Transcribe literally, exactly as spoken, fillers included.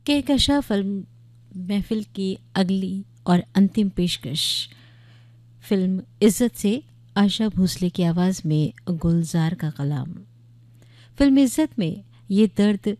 Kahkasha film महफिल की अगली और अंतिम पेशकश फिल्म इज्जत से आशा भोसले की आवाज़ में गुलजार का कलाम। फिल्म इज्जत में ये दर्द